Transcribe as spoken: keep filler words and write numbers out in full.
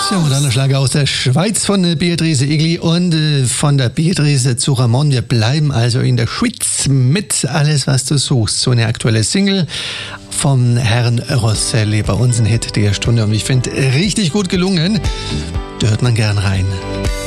Ja, moderner Schlager aus der Schweiz von äh, Beatrice Egli und äh, von der Beatrice zu Ramon. Wir bleiben also in der Schweiz mit Alles, was du suchst. So eine aktuelle Single vom Herrn Rosselli. Bei uns ein Hit der Stunde und ich finde richtig gut gelungen. Da hört man gern rein.